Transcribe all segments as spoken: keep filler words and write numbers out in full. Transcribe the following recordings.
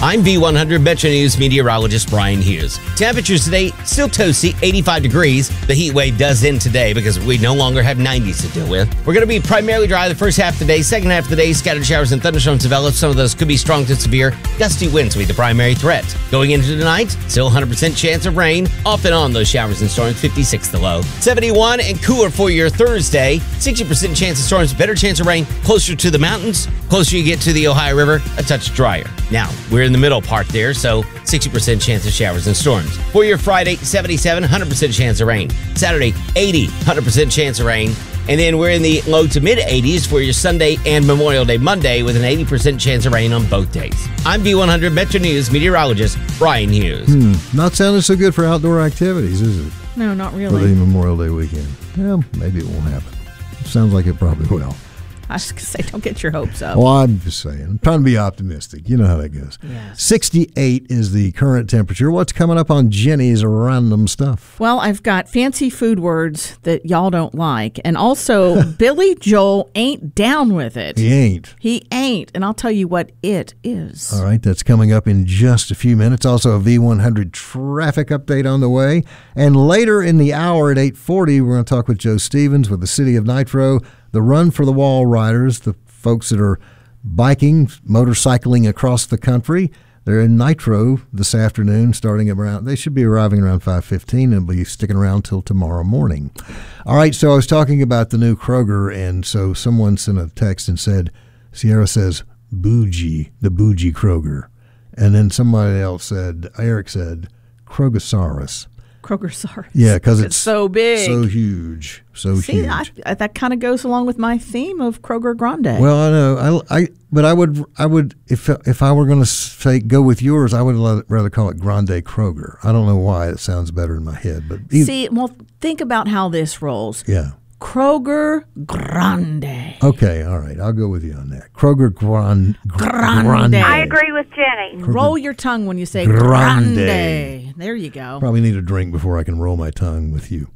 I'm V one hundred Metro News meteorologist Brian Hughes. Temperatures today still toasty, eighty-five degrees. The heat wave does end today because we no longer have nineties to deal with. We're going to be primarily dry the first half of the day. Second half of the day, scattered showers and thunderstorms develop. Some of those could be strong to severe. Gusty winds will be the primary threat. Going into tonight, still one hundred percent chance of rain. Off and on those showers and storms, fifty-six the low. seventy-one and cooler for your Thursday. sixty percent chance of storms, better chance of rain. Closer to the mountains, closer you get to the Ohio River, a touch drier. Now, we're in the middle part there, so sixty percent chance of showers and storms. For your Friday, seventy-seven, one hundred percent chance of rain. Saturday, eighty, one hundred percent chance of rain. And then we're in the low to mid eighties for your Sunday and Memorial Day Monday with an eighty percent chance of rain on both days. I'm V one hundred Metro News meteorologist Brian Hughes. Hmm, not sounding so good for outdoor activities, is it? No, not For really. the Memorial Day weekend. Well, maybe it won't happen. Sounds like it probably will. I was going to say, don't get your hopes up. Well, I'm just saying. I'm trying to be optimistic. You know how that goes. Yes. sixty-eight is the current temperature. What's coming up on Jenny's random stuff? Well, I've got fancy food words that y'all don't like. And also, Billy Joel ain't down with it. He ain't. He ain't. And I'll tell you what it is. All right, that's coming up in just a few minutes. Also, a V one hundred traffic update on the way. And later in the hour at eight forty, we're going to talk with Joe Stevens with the City of Nitro, the Run for the Wall riders, the folks that are biking, motorcycling across the country. They're in Nitro this afternoon, starting around, they should be arriving around five fifteen and be sticking around till tomorrow morning. All right, so I was talking about the new Kroger, and so someone sent a text and said, Sierra says, bougie, the bougie Kroger. And then somebody else said, Eric said, Krogosaurus. Krogersaurus. Yeah, because it's, It's so big. so huge, so See, huge. I, I, that kind of goes along with my theme of Kroger Grande. Well, I know, I, I, but I would, I would, if if I were going to say go with yours, I would rather call it Grande Kroger. I don't know why it sounds better in my head, but either, See, well, think about how this rolls. yeah. Kroger Grande. Okay, all right, I'll go with you on that. Kroger Grand, Grande. I agree with Jenny. Roll your tongue when you say Grande. Grande. There you go. Probably need a drink before I can roll my tongue with you.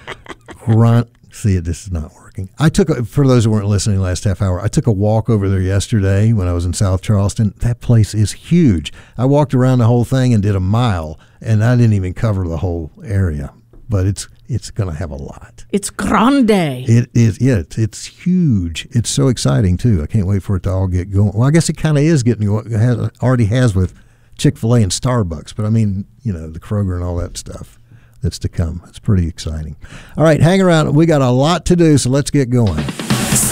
Grand. See, this is not working. I took, a, for those who weren't listening last half hour, I took a walk over there yesterday when I was in South Charleston. That place is huge. I walked around the whole thing and did a mile, and I didn't even cover the whole area. But it's it's going to have a lot. It's Grande. It is, yeah, it's, it's huge. It's so exciting, too. I can't wait for it to all get going. Well, I guess it kind of is getting going. It has, already has with Chick-fil-A and Starbucks. But, I mean, you know, the Kroger and all that stuff that's to come. It's pretty exciting. All right, hang around. We got a lot to do, so let's get going.